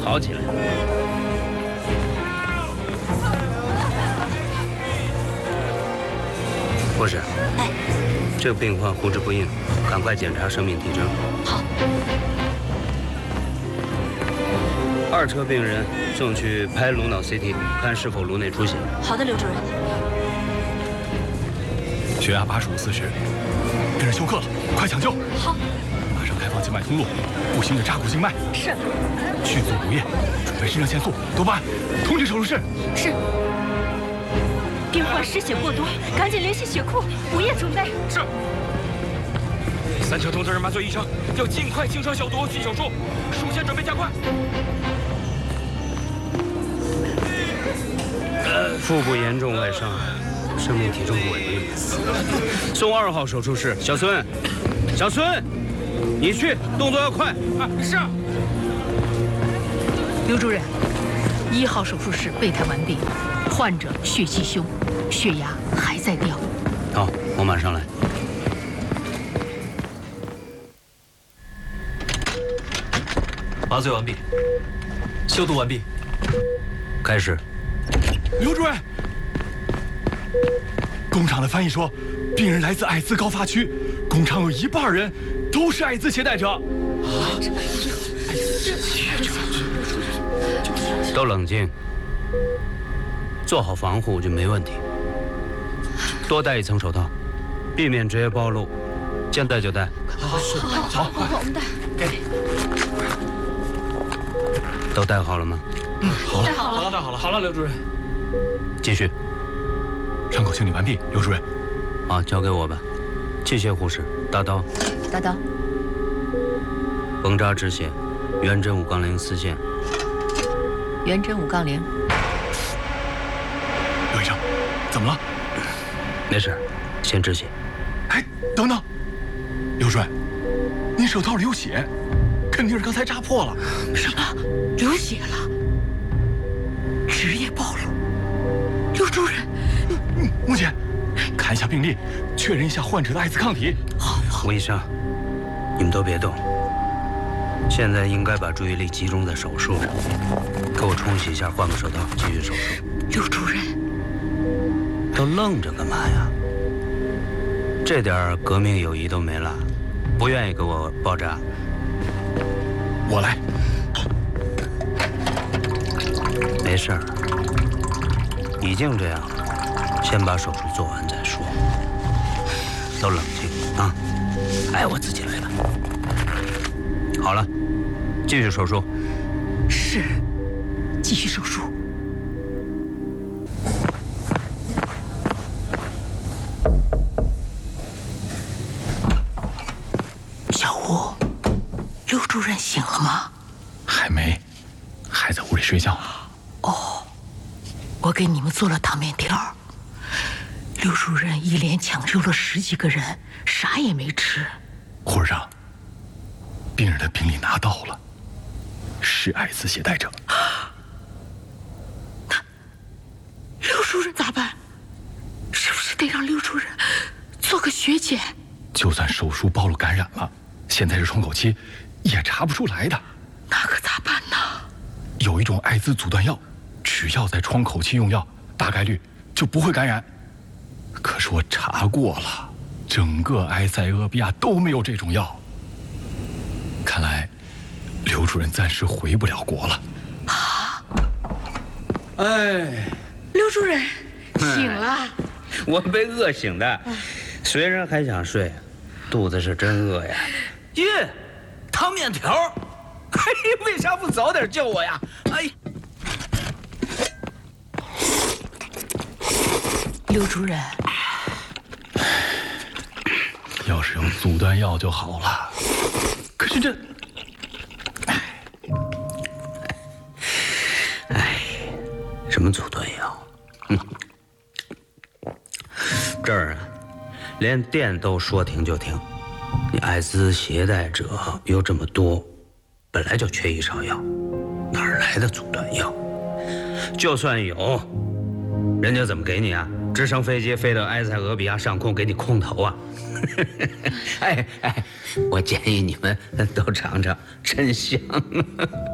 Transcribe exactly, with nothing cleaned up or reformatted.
好起来。护士， 哎， 这个病患呼之不应，赶快检查生命体征。 好。 二车病人送去拍颅脑 C T， 看是否颅内出血。 好的，刘主任。 血压八十五四十，病人休克了，快抢救！ 好。 马上开放静脉通路，步行者扎骨静脉。 是。 迅速补液，准备肾上腺素，多巴胺，通知手术室。 是。病患失血过多，赶紧联系血库，补液准备。 是。三车通责任麻醉医生，要尽快清创消毒去手术，术前准备加快。 腹部严重外伤，生命体征不稳定，送二号手术室。小孙，小孙，你去，动作要快。 啊，是。 刘主任，一号手术室备胎完毕，患者血气胸，血压还在掉。 好，我马上来。 麻醉完毕，消毒完毕， 开始。 刘主任，工厂的翻译说，病人来自艾滋高发区，工厂有一半人都是艾滋携带者。啊！ 都冷静，做好防护就没问题。多戴一层手套，避免职业暴露。见戴就戴。 好，好，好，好，我们戴。 都戴好了吗？ 嗯，好了， 好了， 戴好了，好了，刘主任。 继续。 伤口清理完毕，刘主任。 好，交给我吧。器械护士，大刀。 大刀。 缝扎止血，圆针五杠零四线。 圆针五杠零。 刘医生，怎么了？ 没事，先止血。 哎，等等，刘主任，您手套里有血，肯定是刚才扎破了。 什么？流血了？职业暴露？刘主任， 嗯，木姐，看一下病历，确认一下患者的艾滋抗体。 好，好。 吴医生，你们都别动，现在应该把注意力集中在手术上。给我冲洗一下，换个手套，继续手术。 刘主任， 都愣着干嘛呀？这点革命友谊都没了，不愿意给我包扎？ 我来。 没事儿，已经这样了，先把手术做完再说。都冷静啊！哎，我自己来吧。好了，继续手术。 是，继续手术。小吴，刘主任醒了吗？ 还没，还在屋里睡觉。 哦，我给你们做了汤面条。刘主任一连抢救了十几个人，啥也没吃。 护士长，病人的病历拿到了，是艾滋携带者。 那刘主任咋办？是不是得让刘主任做个血检？ 就算手术暴露感染了，现在是窗口期，也查不出来的。 那可咋办呢？ 有一种艾滋阻断药，只要在窗口期用药，大概率就不会感染。可是我查过了，整个埃塞俄比亚都没有这种药。看来刘主任暂时回不了国了。 啊！ 哎， 刘主任醒了。 我被饿醒的，虽然还想睡，肚子是真饿呀。耶，汤面条，嘿，为啥不早点叫我呀？哎， 刘主任， 要是有阻断药就好了。可是这， 哎，什么阻断药？嗯，这儿啊，连电都说停就停。你艾滋携带者又这么多，本来就缺一少药，哪儿来的阻断药？就算有，人家怎么给你啊？直升飞机飞到埃塞俄比亚上空给你空投啊？哎哎，我建议你们都尝尝，真香。